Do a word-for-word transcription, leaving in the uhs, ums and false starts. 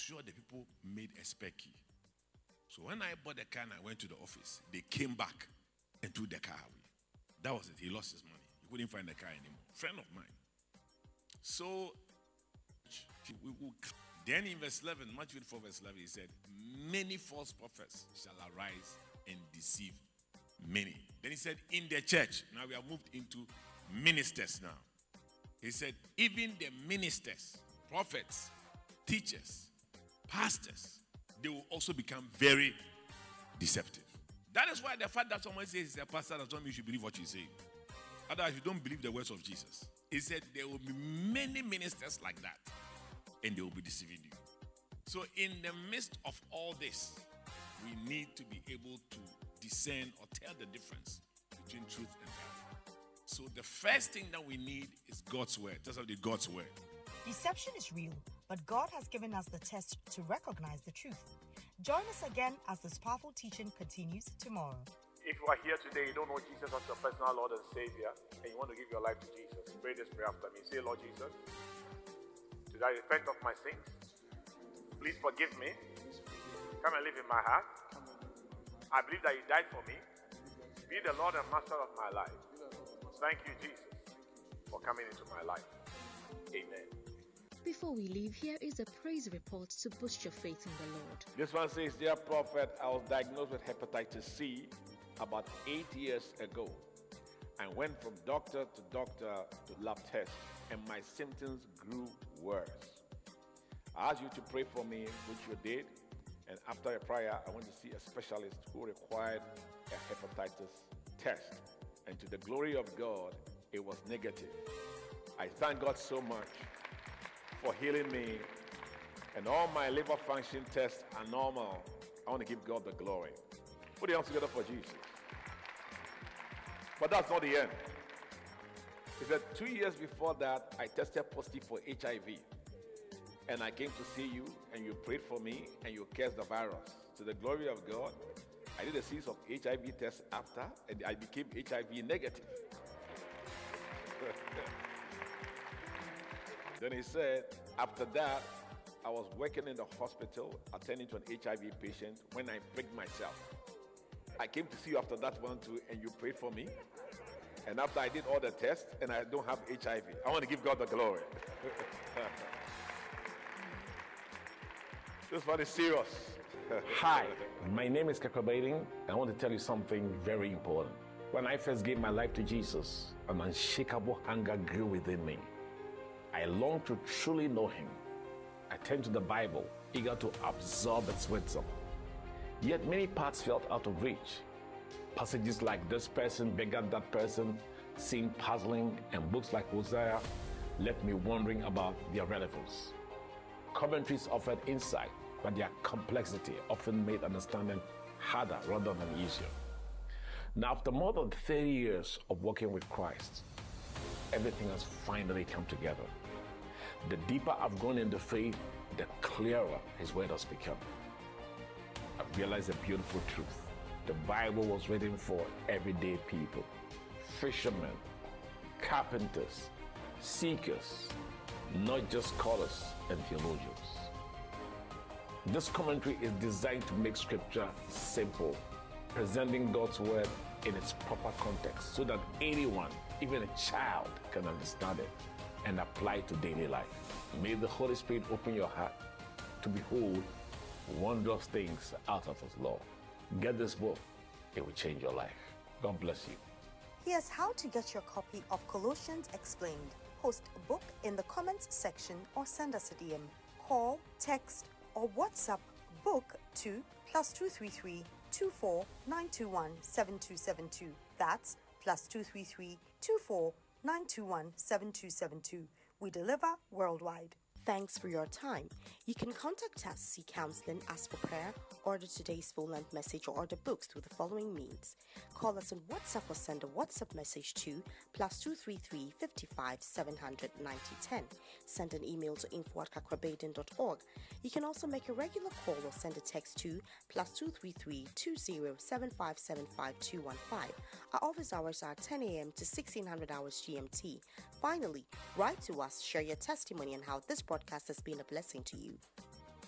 sure the people made a spare key. So when I bought the car and I went to the office, they came back and took the car away. That was it. He lost his money. He couldn't find the car anymore. Friend of mine. So we will, then in verse eleven, Matthew four verse eleven, he said, many false prophets shall arise and deceive many. Then he said, in the church. Now we have moved into ministers now. He said, even the ministers, prophets, teachers, pastors, they will also become very deceptive. That is why the fact that someone says he's a pastor does not mean you should believe what you say. Otherwise, you don't believe the words of Jesus. He said there will be many ministers like that, and they will be deceiving you. So in the midst of all this, we need to be able to discern or tell the difference between truth and error. So the first thing that we need is God's word. Just have the God's word. Deception is real, but God has given us the test to recognize the truth. Join us again as this powerful teaching continues tomorrow. If you are here today, you don't know Jesus as your personal Lord and Savior, and you want to give your life to Jesus, pray this prayer after me. Say, Lord Jesus, today I repent of my sins. Please forgive me. Come and live in my heart. I believe that you died for me. Be the Lord and Master of my life. Thank you, Jesus, for coming into my life. Amen. Before we leave, here is a praise report to boost your faith in the Lord. This one says, dear prophet, I was diagnosed with hepatitis C about eight years ago. I went from doctor to doctor to lab test, and my symptoms grew worse. I asked you to pray for me, which you did, and after a prayer, I went to see a specialist who required a hepatitis test. And to the glory of God, it was negative. I thank God so much for healing me, and all my liver function tests are normal. I want to give God the glory. Put your hands together for Jesus. But that's not the end. He said two years before that, I tested positive for H I V. And I came to see you, and you prayed for me, and you cursed the virus. To the glory of God, I did a series of H I V tests after, and I became H I V negative. Then he said, after that, I was working in the hospital, attending to an H I V patient when I pricked myself. I came to see you after that one too, and you prayed for me. And after I did all the tests, and I don't have H I V. I want to give God the glory. This one is serious. Hi, my name is Kakabading, and I want to tell you something very important. When I first gave my life to Jesus, an unshakable hunger grew within me. I longed to truly know him. I turned to the Bible, eager to absorb its wisdom. Yet many parts felt out of reach. Passages like this person begat that person seemed puzzling, and books like Hosea left me wondering about their relevance. Commentaries offered insight, but their complexity often made understanding harder rather than easier. Now, after more than thirty years of working with Christ, everything has finally come together. The deeper I've gone in the faith, the clearer his word has become. I've realized a beautiful truth. The Bible was written for everyday people, fishermen, carpenters, seekers, not just scholars and theologians. This commentary is designed to make scripture simple, presenting God's word in its proper context so that anyone, even a child, can understand it and apply it to daily life. May the Holy Spirit open your heart to behold wondrous things out of his law. Get this book, it will change your life. God bless you. Here's how to get your copy of Colossians Explained. Post a book in the comments section or send us a D M. Call, text, or WhatsApp book to plus two three three two four nine two one seven two seven two. That's plus two three three two four nine two one seven two seven two. We deliver worldwide. Thanks for your time. You can contact us, seek counseling, ask for prayer, order today's full-length message, or order books through the following means. Call us on WhatsApp or send a WhatsApp message to plus two three three five five seven hundred ninety ten. Send an email to info at kakrabaden dot org. You can also make a regular call or send a text to plus two three three two zero seven five seven five two one five. Our office hours are ten a.m. to sixteen hundred hours G M T. Finally, write to us, share your testimony and how this broadcast has been a blessing to you.